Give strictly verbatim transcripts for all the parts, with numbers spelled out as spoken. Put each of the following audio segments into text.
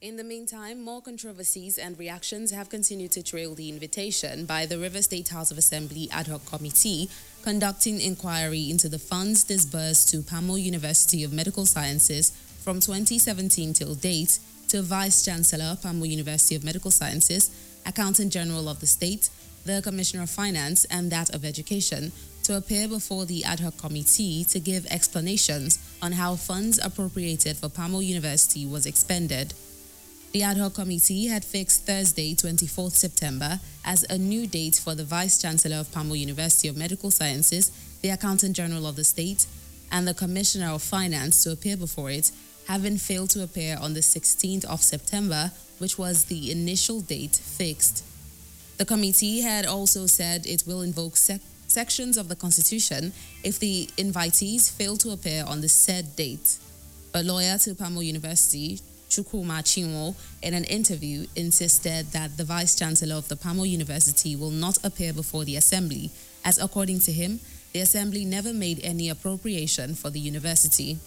In the meantime, more controversies and reactions have continued to trail the invitation by the Rivers State House of Assembly Ad Hoc Committee conducting inquiry into the funds disbursed to Pamo University of Medical Sciences from twenty seventeen till date to Vice Chancellor, Pamo University of Medical Sciences, Accountant General of the State, the Commissioner of Finance, and that of Education to appear before the Ad Hoc Committee to give explanations on how funds appropriated for Pamo University was expended. The Ad Hoc Committee had fixed Thursday, twenty-fourth September, as a new date for the Vice Chancellor of Pamo University of Medical Sciences, the Accountant General of the State, and the Commissioner of Finance to appear before it, having failed to appear on the sixteenth of September, which was the initial date fixed. The committee had also said it will invoke sec- sections of the Constitution if the invitees fail to appear on the said date. A lawyer to Pamo University, Chukwuma Chinwo, in an interview insisted that the Vice Chancellor of the Pamo University will not appear before the Assembly, as according to him, the Assembly never made any appropriation for the university.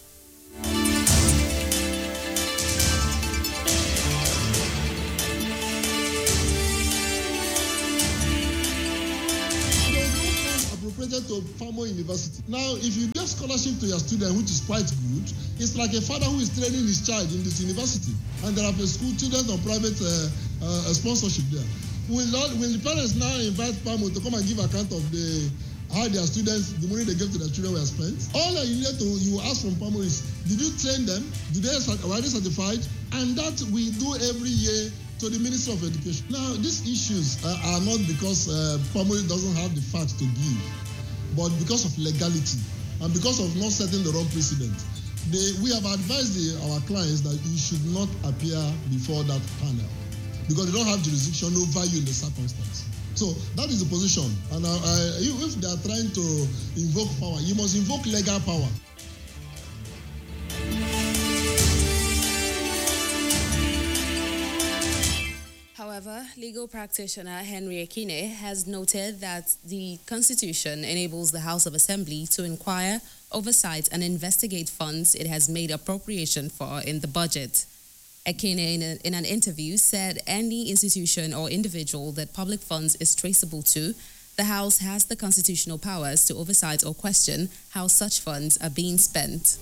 To Pamo University. Now, if you give scholarship to your student, which is quite good, it's like a father who is training his child in this university, and there are school students on private uh, uh, sponsorship there. Will, not, will the parents now invite Pamo to come and give account of the how their students, the money they gave to their children were spent? All that you need to you ask from Pamo is, did you train them? Did they were they certified? And that we do every year to the Ministry of Education. Now, these issues uh, are not because uh, Pamo doesn't have the facts to give, but because of legality and because of not setting the wrong precedent. They, we have advised the, our clients that you should not appear before that panel because they don't have jurisdiction over you in the circumstance. So that is the position. And uh, uh, if they are trying to invoke power, you must invoke legal power. However, legal practitioner Henry Ekine has noted that the Constitution enables the House of Assembly to inquire, oversight, and investigate funds it has made appropriation for in the budget. Ekine, in, a, in an interview, said any institution or individual that public funds is traceable to, the House has the constitutional powers to oversight or question how such funds are being spent.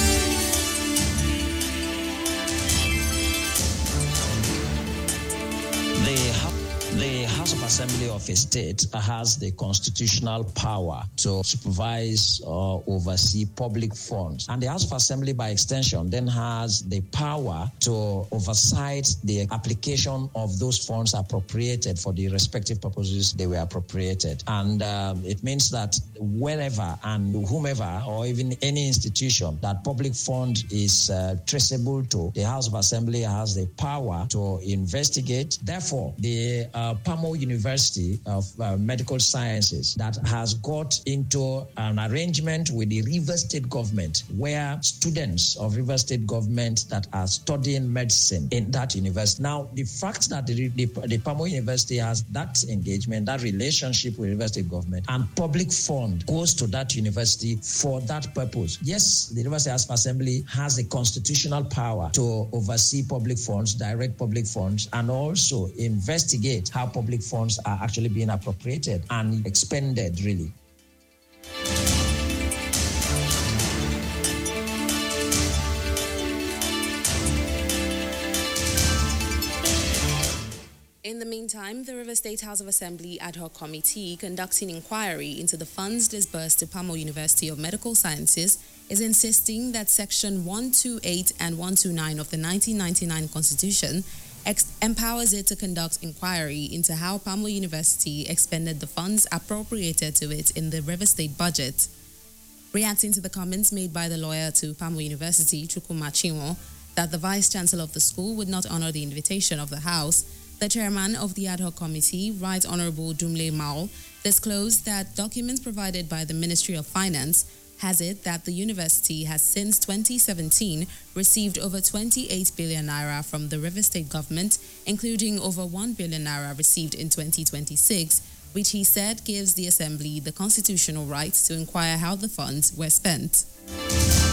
The House of Assembly of a state has the constitutional power to supervise or oversee public funds. And the House of Assembly, by extension, then has the power to oversight the application of those funds appropriated for the respective purposes they were appropriated. And um, it means that wherever and whomever, or even any institution that public fund is uh, traceable to, the House of Assembly has the power to investigate. Therefore, the uh, Pamo University of uh, Medical Sciences that has got into an arrangement with the Rivers State government where students of Rivers State government that are studying medicine in that university. Now, the fact that the, the, the Pamo University has that engagement, that relationship with Rivers State government, and public fund goes to that university for that purpose. Yes, the Rivers State House of Assembly has the constitutional power to oversee public funds, direct public funds, and also investigate how public funds are actually being appropriated and expended, really. In the meantime, the Rivers State House of Assembly Ad Hoc Committee conducting inquiry into the funds disbursed to Pamo University of Medical Sciences is insisting that Section one twenty-eight and one twenty-nine of the nineteen ninety-nine Constitution Ex- empowers it to conduct inquiry into how Pamo University expended the funds appropriated to it in the River State budget. Reacting to the comments made by the lawyer to Pamo University, Chukwuma Chinwo, that the Vice Chancellor of the school would not honor the invitation of the House, the chairman of the Ad Hoc Committee, Right Honorable Dumle Maul, disclosed that documents provided by the Ministry of Finance has it that the university has since twenty seventeen received over twenty-eight billion naira from the River State government, including over one billion naira received in twenty twenty-six, which he said gives the Assembly the constitutional right to inquire how the funds were spent.